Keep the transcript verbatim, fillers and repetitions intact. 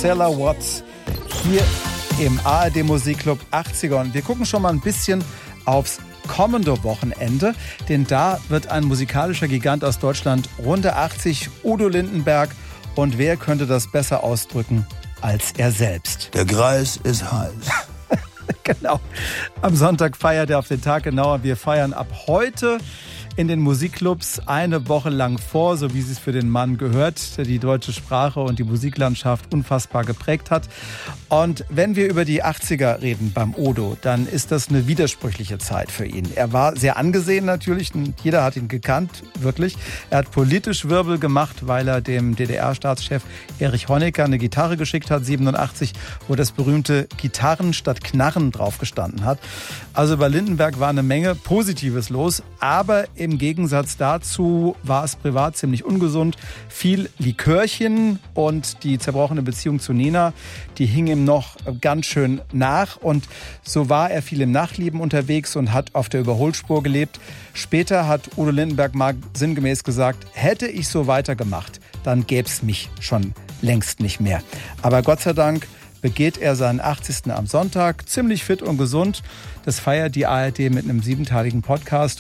Marcella Watts hier im A R D Musikclub achtziger. Und wir gucken schon mal ein bisschen aufs kommende Wochenende, denn da wird ein musikalischer Gigant aus Deutschland Runde achtzig, Udo Lindenberg. Und wer könnte das besser ausdrücken als er selbst? Der Greis ist heiß. Genau. Am Sonntag feiert er auf den Tag genauer. Wir feiern ab heute in den Musikclubs eine Woche lang vor, so wie es für den Mann gehört, der die deutsche Sprache und die Musiklandschaft unfassbar geprägt hat. Und wenn wir über die achtziger reden beim Udo, dann ist das eine widersprüchliche Zeit für ihn. Er war sehr angesehen natürlich, und jeder hat ihn gekannt, wirklich. Er hat politisch Wirbel gemacht, weil er dem D D R-Staatschef Erich Honecker eine Gitarre geschickt hat, siebenundachtzig, wo das berühmte Gitarren statt Knarren drauf gestanden hat. Also bei Lindenberg war eine Menge Positives los, aber im Gegensatz dazu war es privat ziemlich ungesund. Viel Likörchen und die zerbrochene Beziehung zu Nina, die hing ihm noch ganz schön nach. Und so war er viel im Nachtleben unterwegs und hat auf der Überholspur gelebt. Später hat Udo Lindenberg mal sinngemäß gesagt, hätte ich so weitergemacht, dann gäbe es mich schon längst nicht mehr. Aber Gott sei Dank begeht er seinen achtzigsten am Sonntag, ziemlich fit und gesund. Das feiert die A R D mit einem siebenteiligen Podcast.